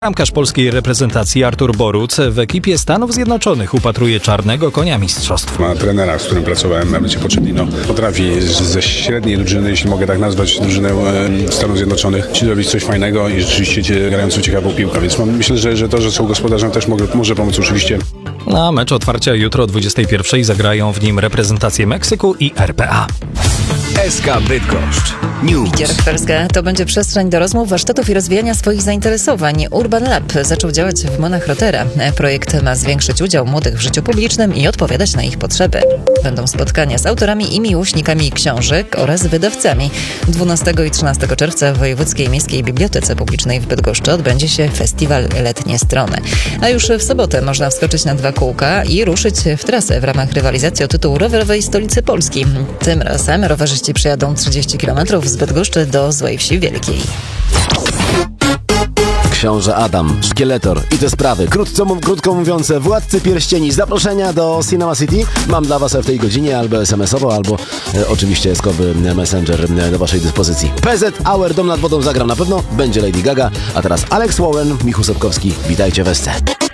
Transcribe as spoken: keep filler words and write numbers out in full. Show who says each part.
Speaker 1: Bramkarz polskiej reprezentacji Artur Boruc w ekipie Stanów Zjednoczonych upatruje czarnego konia mistrzostw.
Speaker 2: Ma trenera, z którym pracowałem, aby cię Pochettino potrafi ze średniej drużyny, jeśli mogę tak nazwać drużynę Stanów Zjednoczonych, ci zrobić coś fajnego i rzeczywiście cię grającą ciekawą piłkę. Więc mam, myślę, że, że to, że są gospodarzem, też może, może pomóc oczywiście.
Speaker 1: Na mecz otwarcia jutro o dwudziestej pierwszej zagrają w nim reprezentacje Meksyku i R P A.
Speaker 3: S K Bydgoszcz News.
Speaker 4: Kwerska to będzie przestrzeń do rozmów, warsztatów i rozwijania swoich zainteresowań. Urban Lab zaczął działać w Monach Rotera. Projekt ma zwiększyć udział młodych w życiu publicznym i odpowiadać na ich potrzeby. Będą spotkania z autorami i miłośnikami książek oraz wydawcami. dwunastego i trzynastego czerwca w Wojewódzkiej Miejskiej Bibliotece Publicznej w Bydgoszczy odbędzie się festiwal Letnie Strony. A już w sobotę można wskoczyć na dwa kółka i ruszyć w trasę w ramach rywalizacji o tytuł rowerowej stolicy Polski. Tym razem rowerzyści przejadą trzydzieści kilometrów z Bydgoszczy do Złej Wsi Wielkiej.
Speaker 5: Książę Adam, Szkieletor i te sprawy. Krótko, krótko mówiąc, Władcy Pierścieni. Zaproszenia do Cinema City mam dla Was w tej godzinie albo es em esowo, albo e, oczywiście skowy Messenger do Waszej dyspozycji. P Z Hour, Dom nad wodą zagram na pewno. Będzie Lady Gaga. A teraz Alex Warren, Michu Sobkowski. Witajcie w S C.